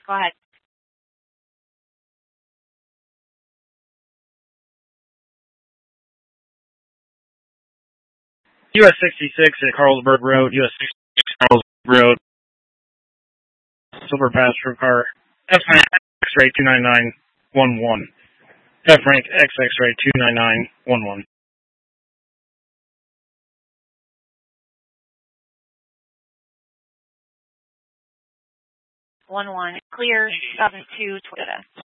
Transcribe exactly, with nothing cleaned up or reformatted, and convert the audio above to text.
Go ahead. U S sixty-six at Carlsberg Road, U S sixty-six Carlsberg Road, Silver Passenger Car, F rank X-ray two nine nine one one. F rank X X-ray two nine nine one one. One one. Clear, two thousand two Toyota.